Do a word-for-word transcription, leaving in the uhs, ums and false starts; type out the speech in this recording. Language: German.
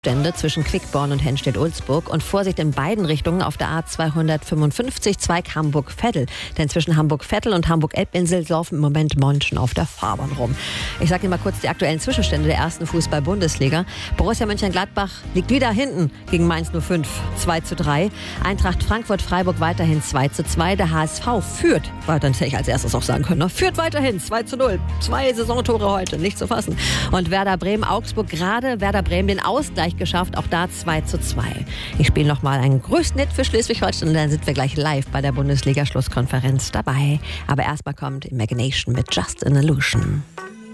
Stände zwischen Quickborn und Henstedt-Ulzburg und Vorsicht in beiden Richtungen auf der A zweihundertfünfundfünfzig Zweig Hamburg-Veddel. Denn zwischen Hamburg-Veddel und Hamburg-Elbinsel laufen im Moment Menschen auf der Fahrbahn rum. Ich sage Ihnen mal kurz die aktuellen Zwischenstände der ersten Fußball-Bundesliga. Borussia Mönchengladbach liegt wieder hinten gegen Mainz null fünf, zwei zu drei. Eintracht Frankfurt-Freiburg weiterhin zwei zu zwei. Der H S V führt, weiterhin hätte ich als erstes auch sagen können, ne? führt weiterhin zwei zu null. Zwei Saisontore heute, nicht zu fassen. Und Werder Bremen-Augsburg, gerade Werder Bremen den Ausgleich geschafft, auch da zwei zu zwei. Ich spiele noch mal einen größten Hit für Schleswig-Holstein und dann sind wir gleich live bei der Bundesliga-Schlusskonferenz dabei. Aber erstmal kommt Imagination mit Just an Illusion.